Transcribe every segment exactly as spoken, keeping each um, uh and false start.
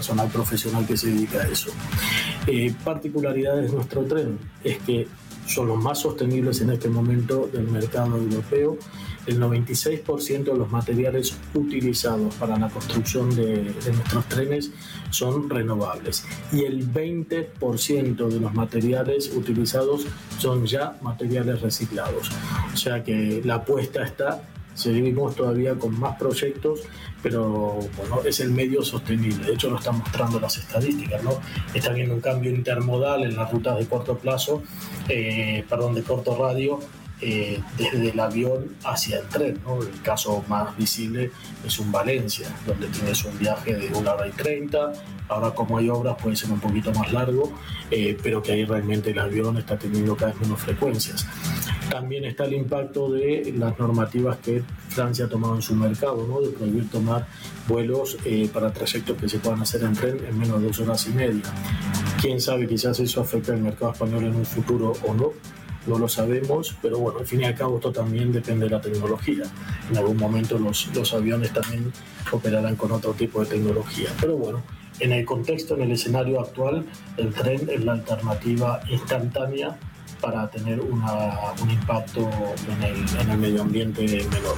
personal profesional que se dedica a eso. Eh, particularidades de nuestro tren es que son los más sostenibles en este momento del mercado europeo. El noventa y seis por ciento de los materiales utilizados para la construcción de, de nuestros trenes son renovables y el veinte por ciento de los materiales utilizados son ya materiales reciclados. O sea que la apuesta está, seguimos todavía con más proyectos, pero bueno, es el medio sostenible. De hecho, lo están mostrando las estadísticas, ¿no? Está habiendo un cambio intermodal en las rutas de corto plazo, eh, perdón, de corto radio, eh, desde el avión hacia el tren, ¿no? El caso más visible es un Valencia, donde tienes un viaje de una hora y treinta. Ahora, como hay obras, puede ser un poquito más largo, eh, pero que ahí realmente el avión está teniendo cada vez menos frecuencias. También está el impacto de las normativas que Francia ha tomado en su mercado, ¿no? De prohibir tomar vuelos eh, para trayectos que se puedan hacer en tren en menos de dos horas y media. Quién sabe, quizás eso afecte al mercado español en un futuro o no. No lo sabemos, pero bueno, al fin y al cabo esto también depende de la tecnología. En algún momento los, los aviones también operarán con otro tipo de tecnología. Pero bueno, en el contexto, en el escenario actual, el tren es la alternativa instantánea para tener una, un impacto en el, en el medio ambiente menor.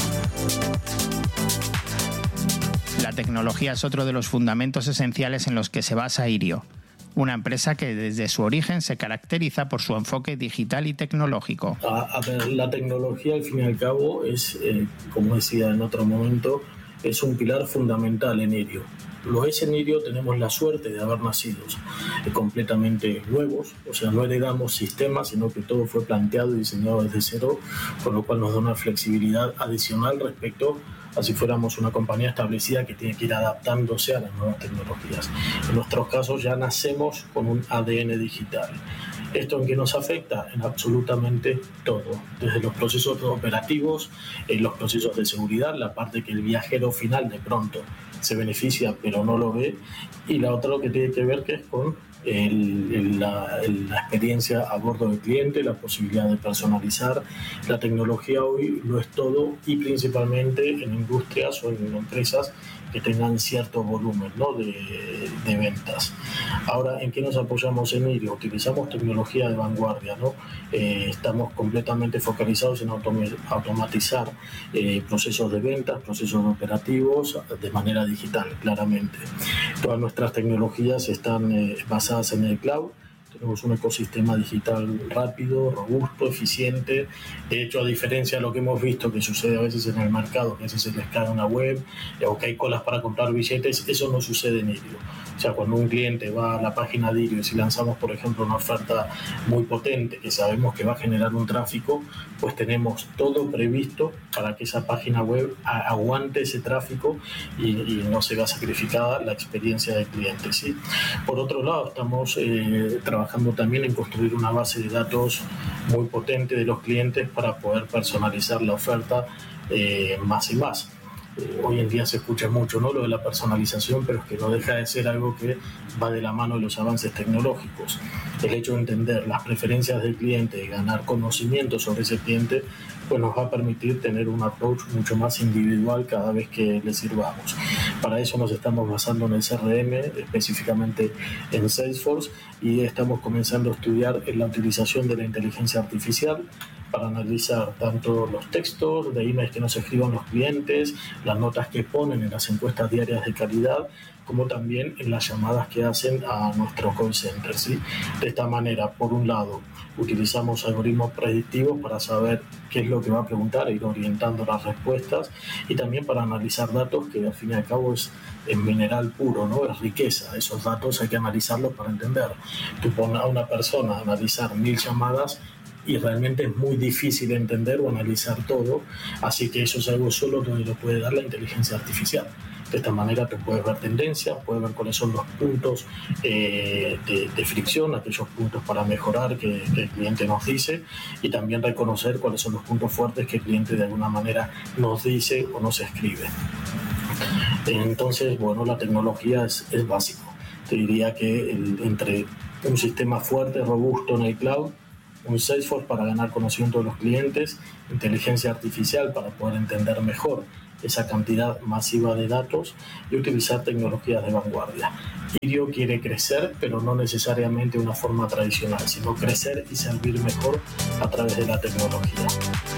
La tecnología es otro de los fundamentos esenciales en los que se basa Irio, una empresa que desde su origen se caracteriza por su enfoque digital y tecnológico. A, a ver, la tecnología al fin y al cabo es, eh, como decía en otro momento, es un pilar fundamental en Irio. Lo es en Irio, tenemos la suerte de haber nacido eh, completamente nuevos, o sea, no heredamos sistemas, sino que todo fue planteado y diseñado desde cero, con lo cual nos da una flexibilidad adicional respecto a si fuéramos una compañía establecida que tiene que ir adaptándose a las nuevas tecnologías. En nuestros casos ya nacemos con un A D N digital. ¿Esto en qué nos afecta? En absolutamente todo, desde los procesos operativos, en los procesos de seguridad, la parte que el viajero final de pronto se beneficia pero no lo ve, y la otra que tiene que ver que es con el, el, la, el, la experiencia a bordo del cliente, la posibilidad de personalizar. La tecnología hoy lo es todo, y principalmente en industrias o en empresas que tengan cierto volumen, ¿no? de, de ventas. Ahora, ¿en qué nos apoyamos en Irio? Utilizamos tecnología de vanguardia, ¿no? Eh, estamos completamente focalizados en autom- automatizar eh, procesos de ventas, procesos operativos de manera digital, claramente. Todas nuestras tecnologías están eh, basadas en el cloud. Tenemos un ecosistema digital rápido, robusto, eficiente. De hecho, a diferencia de lo que hemos visto que sucede a veces en el mercado, que a veces se les cae una web o que hay colas para comprar billetes, eso no sucede en Irio. O sea, cuando un cliente va a la página de Irio y si lanzamos, por ejemplo, una oferta muy potente que sabemos que va a generar un tráfico, pues tenemos todo previsto para que esa página web aguante ese tráfico y, y no se vea sacrificada la experiencia del cliente, ¿sí? Por otro lado, estamos eh, trabajando también en construir una base de datos muy potente de los clientes para poder personalizar la oferta eh, más y más. Eh, hoy en día se escucha mucho, ¿no?, lo de la personalización, pero es que no deja de ser algo que va de la mano de los avances tecnológicos. El hecho de entender las preferencias del cliente y ganar conocimiento sobre ese cliente, pues nos va a permitir tener un approach mucho más individual cada vez que le sirvamos. Para eso nos estamos basando en el C R M, específicamente en Salesforce, y estamos comenzando a estudiar en la utilización de la inteligencia artificial para analizar tanto los textos de emails que nos escriban los clientes, las notas que ponen en las encuestas diarias de calidad, como también en las llamadas que hacen a nuestro call center, ¿sí? De esta manera, por un lado, utilizamos algoritmos predictivos para saber qué es lo que va a preguntar e ir orientando las respuestas, y también para analizar datos que al fin y al cabo es, es mineral puro, ¿no? Es riqueza. Esos datos hay que analizarlos para entender. Tú pones a una persona a analizar mil llamadas y realmente es muy difícil entender o analizar todo, así que eso es algo solo que lo puede dar la inteligencia artificial. De esta manera tú puedes ver tendencias, puedes ver cuáles son los puntos eh, de, de fricción, aquellos puntos para mejorar que, que el cliente nos dice, y también reconocer cuáles son los puntos fuertes que el cliente de alguna manera nos dice o nos escribe. Entonces, bueno, la tecnología es, es básico. Te diría que el, entre un sistema fuerte, robusto en el cloud, un Salesforce para ganar conocimiento de los clientes, inteligencia artificial para poder entender mejor esa cantidad masiva de datos y utilizar tecnologías de vanguardia. Irio quiere crecer, pero no necesariamente de una forma tradicional, sino crecer y servir mejor a través de la tecnología.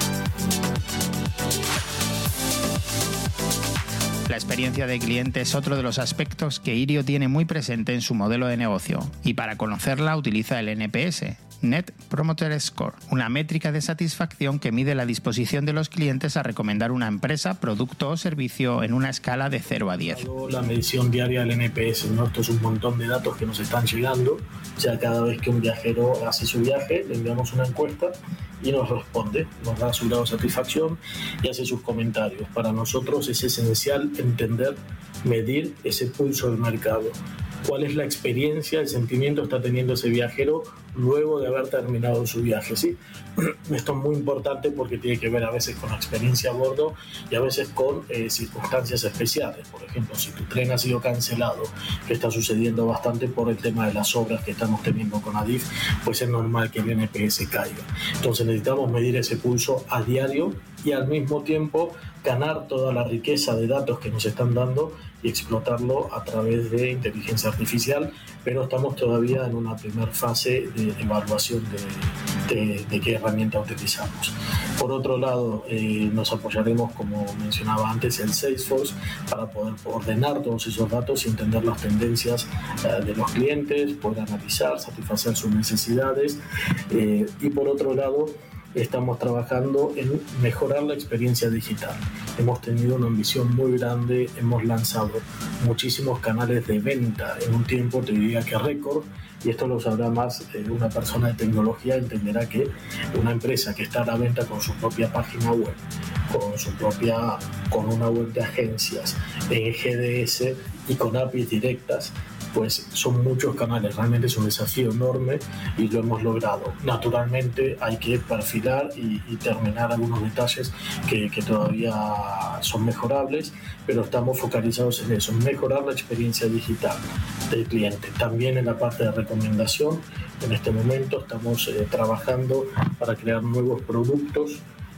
La experiencia de cliente es otro de los aspectos que Irio tiene muy presente en su modelo de negocio, y para conocerla utiliza el N P S, Net Promoter Score, una métrica de satisfacción que mide la disposición de los clientes a recomendar una empresa, producto o servicio en una escala de cero a diez. La medición diaria del N P S, ¿no? Esto es un montón de datos que nos están llegando. O sea, cada vez que un viajero hace su viaje, le enviamos una encuesta y nos responde, nos da su grado de satisfacción y hace sus comentarios. Para nosotros es esencial entender, medir ese pulso del mercado. ¿Cuál es la experiencia, el sentimiento que está teniendo ese viajero luego de haber terminado su viaje? ¿Sí? Esto es muy importante porque tiene que ver a veces con la experiencia a bordo y a veces con eh, circunstancias especiales. Por ejemplo, si tu tren ha sido cancelado, que está sucediendo bastante por el tema de las obras que estamos teniendo con Adif, pues es normal que el N P S caiga. Entonces necesitamos medir ese pulso a diario y al mismo tiempo ganar toda la riqueza de datos que nos están dando y explotarlo a través de inteligencia artificial, pero estamos todavía en una primera fase de evaluación de, de, de qué herramienta utilizamos. Por otro lado, eh, nos apoyaremos, como mencionaba antes, en Salesforce para poder ordenar todos esos datos y entender las tendencias eh, de los clientes, poder analizar, satisfacer sus necesidades eh, y por otro lado, estamos trabajando en mejorar la experiencia digital. Hemos tenido una ambición muy grande, hemos lanzado muchísimos canales de venta en un tiempo, te diría que récord, y esto lo sabrá más eh, una persona de tecnología, entenderá que una empresa que está a la venta con su propia página web, con su propia, con una web de agencias, en G D S y con A P Is directas, pues son muchos canales, realmente es un desafío enorme y lo hemos logrado. Naturalmente hay que perfilar y, y terminar algunos detalles que, que todavía son mejorables, pero estamos focalizados en eso, mejorar la experiencia digital del cliente. También en la parte de recomendación, en este momento estamos eh, trabajando para crear nuevos productos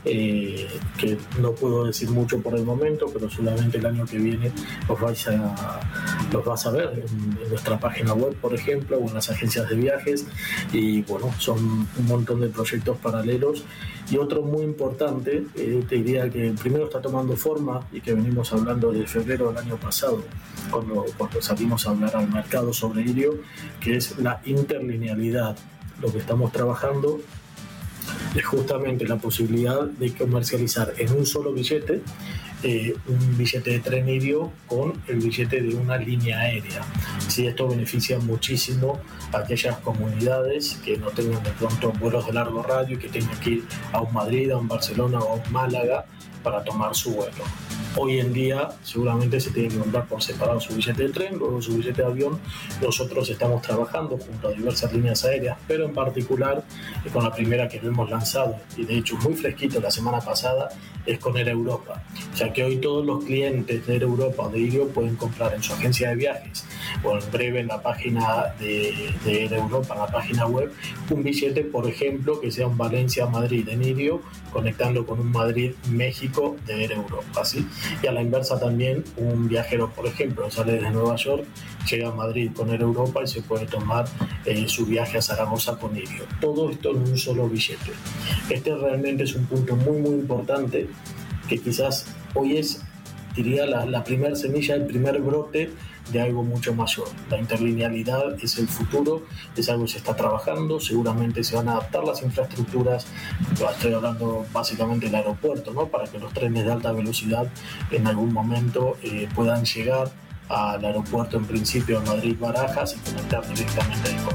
Eh, que no puedo decir mucho por el momento, pero solamente el año que viene los vais a, los vas a ver en, en nuestra página web, por ejemplo, o en las agencias de viajes. Y bueno, son un montón de proyectos paralelos. Y otro muy importante, eh, te diría que primero está tomando forma y que venimos hablando desde febrero del año pasado, cuando, cuando salimos a hablar al mercado sobre Irio, que es la interlinealidad. Lo que estamos trabajando es justamente la posibilidad de comercializar en un solo billete eh, un billete de tren Irio con el billete de una línea aérea. Sí, esto beneficia muchísimo a aquellas comunidades que no tengan de pronto vuelos de largo radio y que tengan que ir a un Madrid, a un Barcelona o a un Málaga para tomar su vuelo. Hoy en día seguramente se tiene que comprar por separado su billete de tren, luego su billete de avión. Nosotros estamos trabajando junto a diversas líneas aéreas, pero en particular eh, con la primera que lo hemos lanzado, y de hecho muy fresquito la semana pasada, es con Air Europa. O sea que hoy todos los clientes de Air Europa o de Irio pueden comprar en su agencia de viajes o en breve en la página de, de Air Europa, en la página web, un billete, por ejemplo, que sea un Valencia-Madrid en Irio, conectando con un Madrid-México de Air Europa, ¿sí? Y a la inversa también, un viajero, por ejemplo, sale desde Nueva York, llega a Madrid con Air Europa y se puede tomar eh, su viaje a Zaragoza con Irio. Todo esto en un solo billete. Este realmente es un punto muy, muy importante que quizás hoy es, diría, la, la primera semilla, el primer brote de algo mucho mayor. La interlinealidad es el futuro, es algo que se está trabajando, seguramente se van a adaptar las infraestructuras, estoy hablando básicamente del aeropuerto, ¿no? Para que los trenes de alta velocidad en algún momento eh, puedan llegar al aeropuerto en principio de Madrid-Barajas y conectar directamente con